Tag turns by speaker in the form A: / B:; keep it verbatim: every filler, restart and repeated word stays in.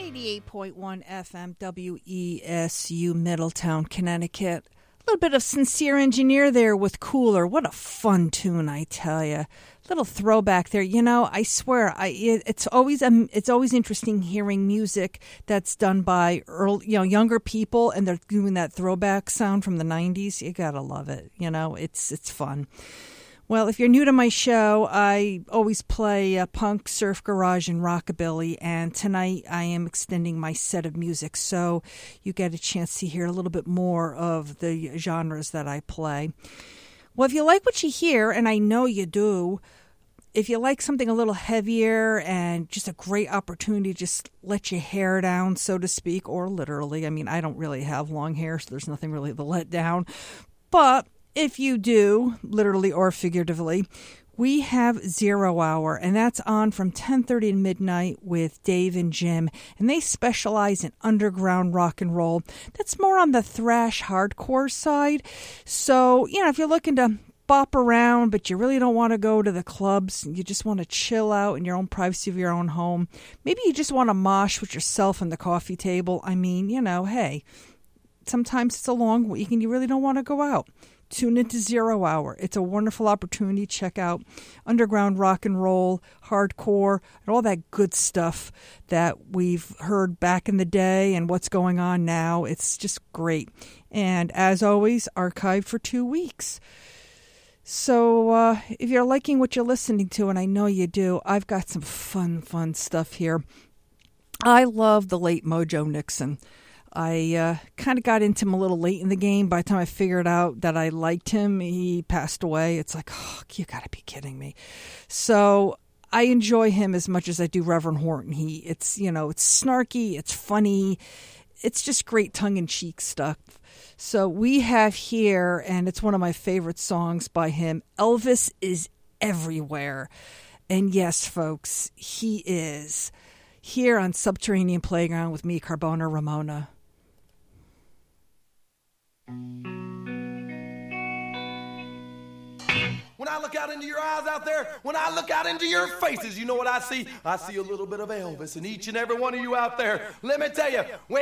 A: eighty-eight point one F M W E S U Middletown, Connecticut. A little bit of Sincere Engineer there with Cooler. What a fun tune, I tell you. Little throwback there. You know, I swear, I it, it's always um, it's always interesting hearing music that's done by early, you know, younger people, and they're doing that throwback sound from the nineties. You gotta love it. You know, it's it's fun. Well, if you're new to my show, I always play uh, punk, surf, garage, and rockabilly, and tonight I am extending my set of music, so you get a chance to hear a little bit more of the genres that I play. Well, if you like what you hear, and I know you do, if you like something a little heavier and just a great opportunity to just let your hair down, so to speak, or literally, I mean, I don't really have long hair, so there's nothing really to let down, but if you do, literally or figuratively, we have Zero Hour, and that's on from ten thirty to midnight with Dave and Jim, and they specialize in underground rock and roll. That's more on the thrash hardcore side. So, you know, if you're looking to bop around, but you really don't want to go to the clubs, and you just want to chill out in your own privacy of your own home, maybe you just want to mosh with yourself on the coffee table. I mean, you know, hey, sometimes it's a long week and you really don't want to go out. Tune into Zero Hour. It's a wonderful opportunity to check out underground rock and roll, hardcore, and all that good stuff that we've heard back in the day and what's going on now. It's just great. And as always, archived for two weeks. So uh, if you're liking what you're listening to, and I know you do, I've got some fun, fun stuff here. I love the late Mojo Nixon. I uh, kind of got into him a little late in the game. By the time I figured out that I liked him, he passed away. It's like, oh, you got to be kidding me. So I enjoy him as much as I do Reverend Horton. He, it's, you know, it's snarky, it's funny, it's just great tongue-in-cheek stuff. So we have here, and it's one of my favorite songs by him, Elvis is Everywhere. And yes, folks, he is. Here on Subterranean Playground with me, Carbona Ramona.
B: When I look out into your eyes out there, when I look out into your faces, you know what I see? I see a little bit of Elvis in each and every one of you out there. Let me tell you, when